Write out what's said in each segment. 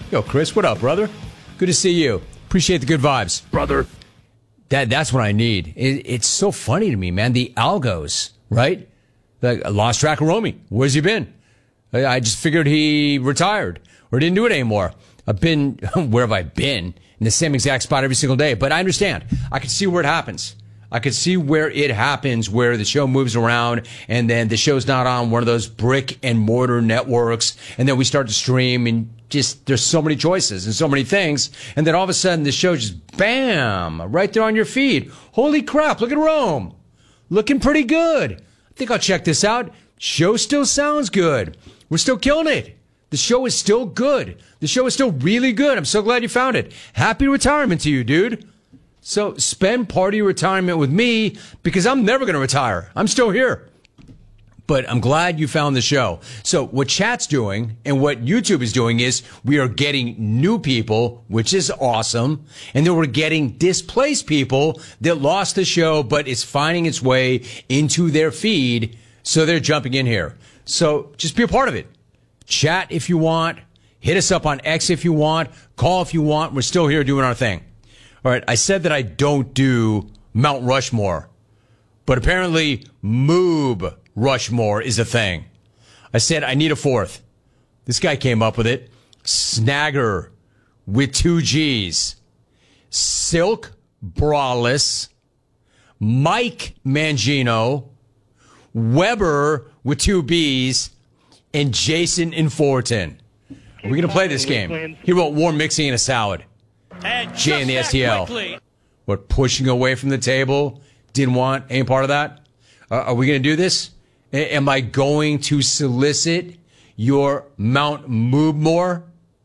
Yo, Chris, what up, brother? Good to see you. Appreciate the good vibes. Brother. That's what I need. It's so funny to me, man. The algos, right? Like, I lost track of Romy. Where's he been? I just figured he retired or didn't do it anymore. I've been, where have I been? In the same exact spot every single day. But I understand. I can see where it happens. I could see where it happens, where the show moves around and then the show's not on one of those brick and mortar networks. And then we start to stream and just, there's so many choices and so many things. And then all of a sudden the show just, bam, right there on your feed. Holy crap, look at Rome. Looking pretty good. I think I'll check this out. Show still sounds good. We're still killing it. The show is still good. The show is still really good. I'm so glad you found it. Happy retirement to you, dude. So spend part of your retirement with me because I'm never going to retire. I'm still here. But I'm glad you found the show. So what chat's doing and what YouTube is doing is we are getting new people, which is awesome. And then we're getting displaced people that lost the show, but it's finding its way into their feed. So they're jumping in here. So just be a part of it. Chat if you want. Hit us up on X if you want. Call if you want. We're still here doing our thing. All right, I said that I don't do Mount Rushmore, but apparently Moob Rushmore is a thing. I said I need a fourth. This guy came up with it. Snagger with 2 G's. Silk Braless. Mike Mangino. Weber with 2 B's. And Jason Inforton. Are we going to play this game? He wrote warm mixing and a salad. J in the STL. What, pushing away from the table? Didn't want any part of that? Are we going to do this? Am I going to solicit your Mount Moobmore?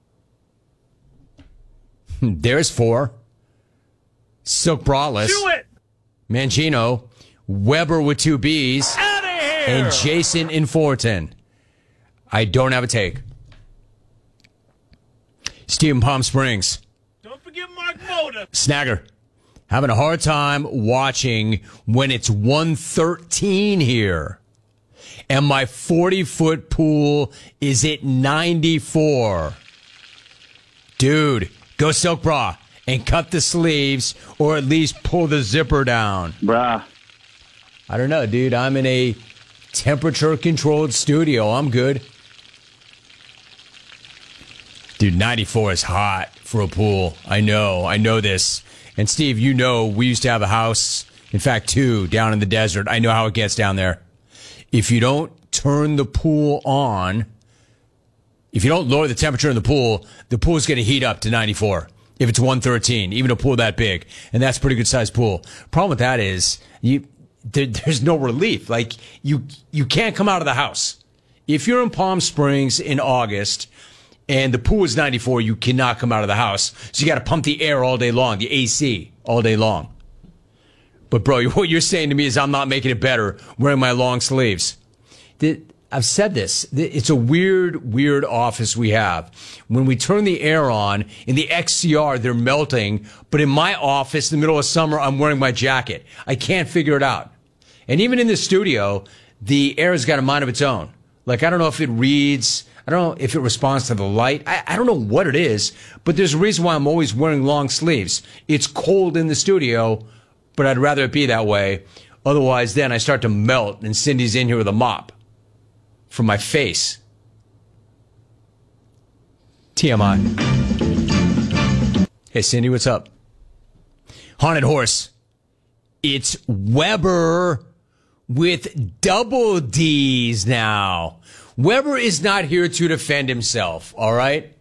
There's 4. Silk Braless. Do it! Mangino. Weber with 2 B's. Out of here! And Jason Inforton. I don't have a take. Steve in Palm Springs. Don't forget Mark Moda. Snagger. Having a hard time watching when it's 113 here. And my 40-foot pool is at 94. Dude, go Silk Bra and cut the sleeves or at least pull the zipper down. Bruh. I don't know, dude. I'm in a temperature-controlled studio. I'm good. Dude, 94 is hot for a pool. I know this. And Steve, you know we used to have a house, in fact 2, down in the desert. I know how it gets down there. If you don't turn the pool on, if you don't lower the temperature in the pool is going to heat up to 94. If it's 113, even a pool that big. And that's a pretty good sized pool. Problem with that is there's no relief. Like you can't come out of the house. If you're in Palm Springs in August and the pool is 94, you cannot come out of the house. So you got to pump the air all day long, the AC all day long. But bro, what you're saying to me is I'm not making it better wearing my long sleeves. I've said this. It's a weird office we have. When we turn the air on, in the XCR, they're melting. But in my office, in the middle of summer, I'm wearing my jacket. I can't figure it out. And even in the studio, the air has got a mind of its own. Like, I don't know if it reads, I don't know if it responds to the light. I don't know what it is, but there's a reason why I'm always wearing long sleeves. It's cold in the studio, but I'd rather it be that way. Otherwise, then I start to melt, and Cindy's in here with a mop for my face. TMI. Hey, Cindy, what's up? Haunted Horse. It's Weber with double D's now. Weber is not here to defend himself, all right?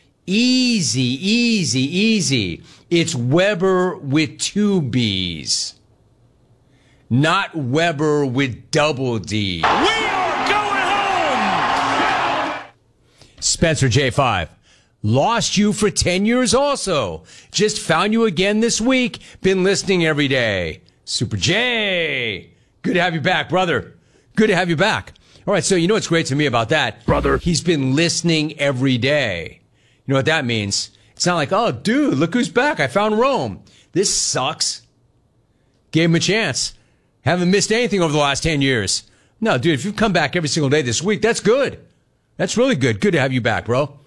Easy. It's Weber with 2 B's. Not Weber with double D. We are going home! Spencer J5. Lost you for 10 years also. Just found you again this week. Been listening every day. Super J. Good to have you back, brother. Good to have you back. All right, so you know what's great to me about that? Brother. He's been listening every day. You know what that means? It's not like, oh, dude, look who's back. I found Rome. This sucks. Gave him a chance. Haven't missed anything over the last 10 years. No, dude, if you've come back every single day this week, that's good. That's really good. Good to have you back, bro.